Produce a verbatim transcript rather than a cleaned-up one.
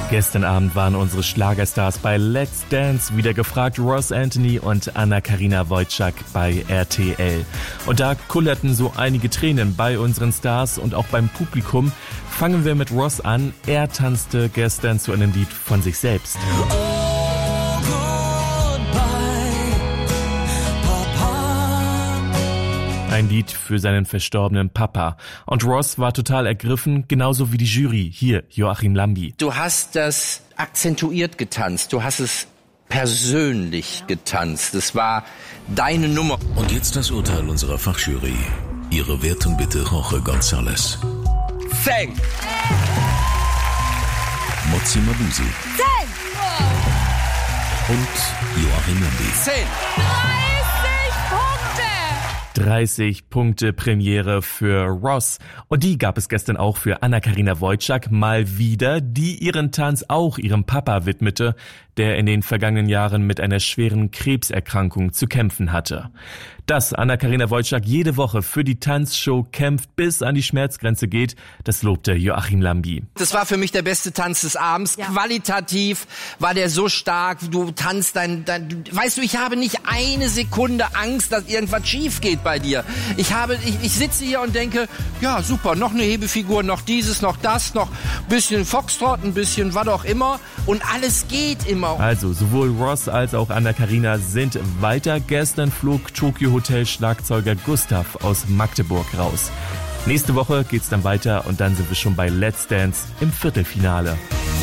Gestern Abend waren unsere Schlagerstars bei Let's Dance wieder gefragt, Ross Anthony und Anna-Karina Wojcik bei R T L. Und da kullerten so einige Tränen bei unseren Stars und auch beim Publikum. Fangen wir mit Ross an. Er tanzte gestern zu einem Lied von sich selbst. Ein Lied für seinen verstorbenen Papa. Und Ross war total ergriffen, genauso wie die Jury. Hier, Joachim Lambi. Du hast das akzentuiert getanzt, du hast es persönlich getanzt. Es war deine Nummer. Und jetzt das Urteil unserer Fachjury. Ihre Wertung bitte, Jorge González. Zehn! Motsi Mabuse. Zehn! Und Joachim Lambi. Zehn! dreißig Punkte Premiere für Ross. Und die gab es gestern auch für Anna-Karina Wojcik mal wieder, die ihren Tanz auch ihrem Papa widmete, der in den vergangenen Jahren mit einer schweren Krebserkrankung zu kämpfen hatte. Dass Anna-Karina Wojcik jede Woche für die Tanzshow kämpft, bis an die Schmerzgrenze geht, das lobte Joachim Lambi. Das war für mich der beste Tanz des Abends. Ja. Qualitativ war der so stark. Du tanzt dein, dein... Weißt du, ich habe nicht eine Sekunde Angst, dass irgendwas schief geht bei dir. Ich habe, ich, ich sitze hier und denke, ja super, noch eine Hebefigur, noch dieses, noch das, noch ein bisschen Foxtrot, ein bisschen was auch immer. Und alles geht immer. Also sowohl Ross als auch Anna-Karina sind weiter. Gestern flog Tokyo Hotel Schlagzeuger Gustav aus Magdeburg raus. Nächste Woche geht's dann weiter und dann sind wir schon bei Let's Dance im Viertelfinale.